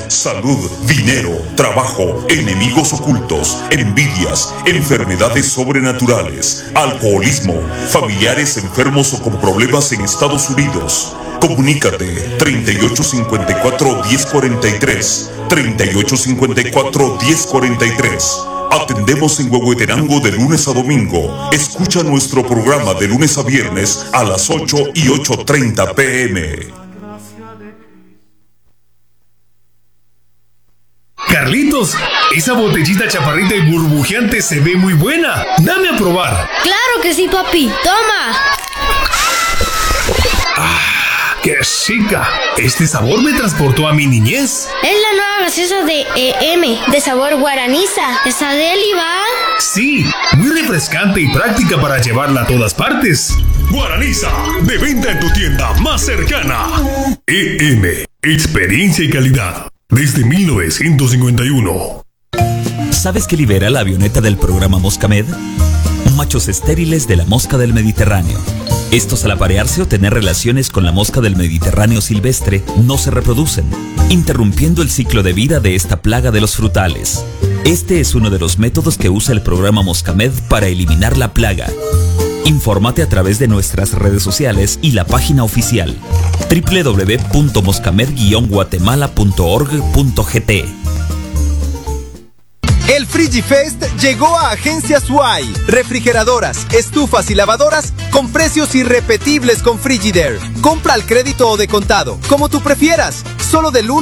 salud, dinero, trabajo, enemigos ocultos, envidias, enfermedades sobrenaturales, alcoholismo, familiares enfermos o con problemas en Estados Unidos. Comunícate 3854-1043, 3854-1043. Atendemos en Huehuetenango de lunes a domingo. Escucha nuestro programa de lunes a viernes a las 8 y 8:30 p.m. Carlitos, esa botellita chaparrita y burbujeante se ve muy buena. Dame a probar. Claro que sí, papi. Toma. ¡Qué chica! Este sabor me transportó a mi niñez. Es la nueva gaseosa de EM, de sabor guaraniza. ¿Esa deli va? Sí, muy refrescante y práctica para llevarla a todas partes. Guaraniza, de venta en tu tienda más cercana. EM, experiencia y calidad, desde 1951. ¿Sabes qué libera la avioneta del programa Moscamed? Machos estériles de la mosca del Mediterráneo. Estos, al aparearse o tener relaciones con la mosca del Mediterráneo silvestre, no se reproducen, interrumpiendo el ciclo de vida de esta plaga de los frutales. Este es uno de los métodos que usa el programa Moscamed para eliminar la plaga. Infórmate a través de nuestras redes sociales y la página oficial www.moscamed-guatemala.org.gt. El FrigiFest llegó a Agencias UAI. Refrigeradoras, estufas y lavadoras con precios irrepetibles con Frigidaire. Compra al crédito o de contado, como tú prefieras. Solo del 1